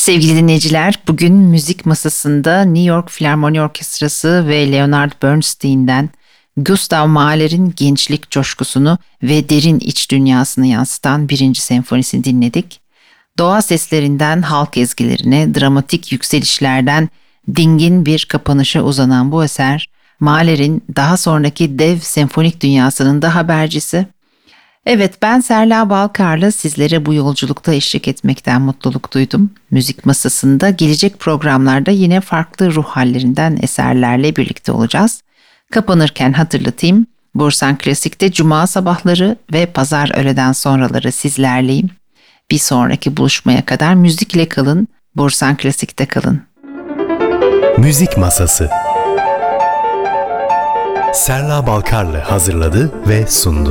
Sevgili dinleyiciler, bugün müzik masasında New York Filarmoni Orkestrası ve Leonard Bernstein'den Gustav Mahler'in gençlik coşkusunu ve derin iç dünyasını yansıtan birinci senfonisini dinledik. Doğa seslerinden halk ezgilerine, dramatik yükselişlerden dingin bir kapanışa uzanan bu eser, Mahler'in daha sonraki dev senfonik dünyasının da habercisi. Evet, ben Serla Balkar'la sizlere bu yolculukta eşlik etmekten mutluluk duydum. Müzik masasında gelecek programlarda yine farklı ruh hallerinden eserlerle birlikte olacağız. Kapanırken hatırlatayım, Bursan Klasik'te cuma sabahları ve pazar öğleden sonraları sizlerleyim. Bir sonraki buluşmaya kadar müzikle kalın, Bursan Klasik'te kalın. Müzik Masası Serla Balkar'la hazırladı ve sundu.